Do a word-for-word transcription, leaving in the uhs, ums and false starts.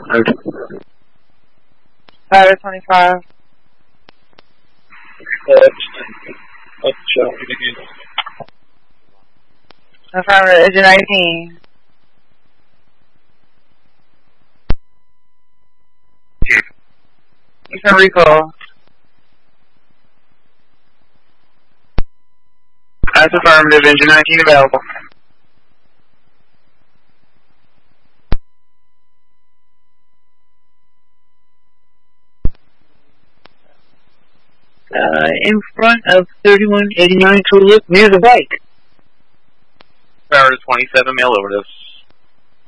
Tyler twenty-five. Affirmative, Agent nineteen. You can recall. That's affirmative, Engine nineteen available. Uh, in front of thirty-one eighty-nine Tulip, near the bike. Power to twenty-seven, mail over this.